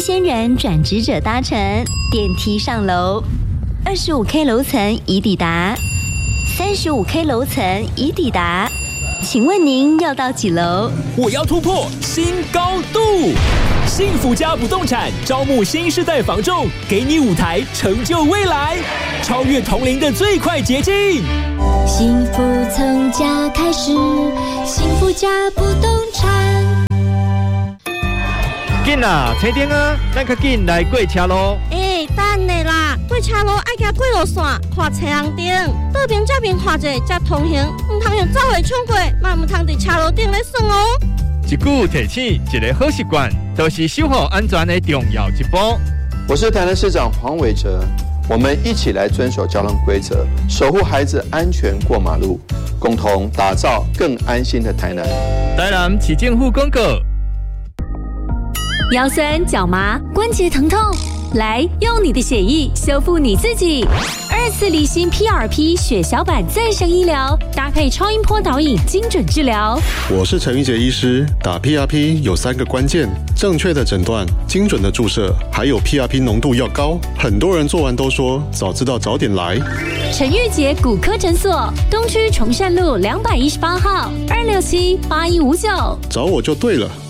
鲜人转职者搭乘电梯上楼，25K 楼层已抵达，35K 楼层已抵达，请问您要到几楼？ 我要突破新高度！幸福家不动产招募新世代房仲，给你舞台成就未来，超越同龄的最快捷径。 幸福从家开始，幸福家不动产。 紧啦，青丁啊，咱较紧来过车路。 等下啦，过车路爱行过路线，看车红灯，倒边这边看者才通行，唔通用走回冲过，嘛唔通伫车路顶咧算哦。 一句提醒，一个好习惯，都是守护安全的重要一步。 我是台南市长黄伟哲，我们一起来遵守交通规则，守护孩子安全过马路，共同打造更安心的台南。 台南市政府广告。 腰酸、脚麻、关节疼痛，来用你的血液修复你自己。2次离心 PRP 血小板再生医疗，搭配超音波导引精准治疗。 我是陈玉杰医师，打 PRP 有3个关键：正确的诊断、精准的注射，还有 PRP 浓度要高。很多人做完都说早知道早点来。 陈玉杰骨科诊所，东区崇善路218号，2678159， 找我就对了。